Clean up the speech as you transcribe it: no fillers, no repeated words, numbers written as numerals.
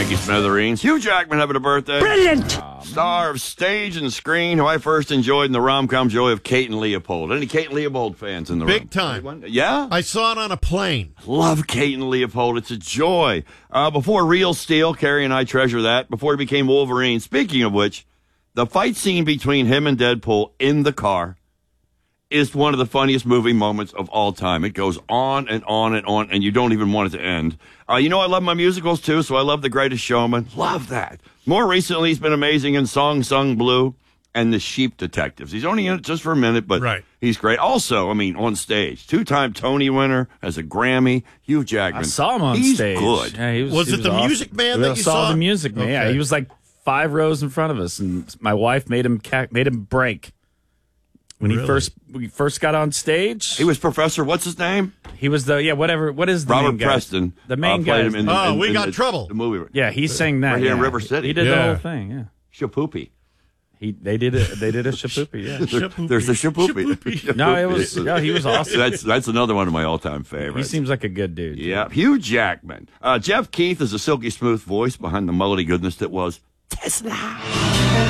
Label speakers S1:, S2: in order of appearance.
S1: Frankie Smithereens. Hugh Jackman having a birthday.
S2: Brilliant.
S1: Star of stage and screen, who I first enjoyed in the rom-com joy of Kate and Leopold. Any Kate and Leopold fans in the room?
S3: Big time.
S1: Yeah?
S3: I saw it on a plane.
S1: Love Kate and Leopold. It's a joy. Before Real Steel, Carrie and I treasure that. Before he became Wolverine. Speaking of which, the fight scene between him and Deadpool in the car is one of the funniest movie moments of all time. It goes on and on and on, and you don't even want it to end. I love my musicals, too, so I love The Greatest Showman. Love that. More recently, he's been amazing in Song Sung Blue and The Sheep Detectives. He's only in it just for a minute, but he's great. Also, on stage, 2-time Tony winner, has a Grammy, Hugh Jackman.
S4: I saw him on stage.
S1: He's good.
S4: Yeah,
S3: was it the
S4: awesome.
S3: Music Man that you saw?
S4: The Music Man, yeah. He was like 5 rows in front of us, and my wife made him break. When he first got on stage,
S1: he was Professor. What's his name?
S4: He was what is the
S1: Robert
S4: main guy?
S1: Preston?
S4: The main guy.
S3: We Got Trouble.
S1: The movie.
S4: Yeah, he sang that.
S1: Right here in River City.
S4: He did the whole thing. Yeah,
S1: Shapoopy.
S4: They did a Shapoopy. Yeah,
S1: there's the Shapoopy.
S4: No, he was awesome.
S1: That's another one of my all-time favorites.
S4: He seems like a good dude.
S1: Yeah, Hugh Jackman. Jeff Keith is a silky smooth voice behind the melody goodness that was Tesla.